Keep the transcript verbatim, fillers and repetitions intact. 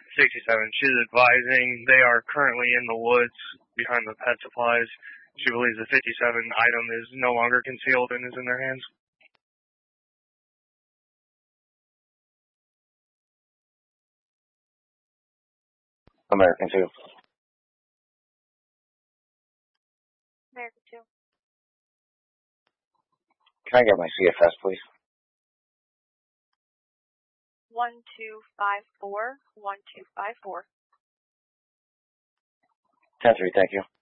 sixty-seven. She's advising they are currently in the woods behind the pet supplies. She believes the fifty-seven item is no longer concealed and is in their hands. American two. American two. Can I get my C F S, please? One two five four one two five four. Ten three, thank you.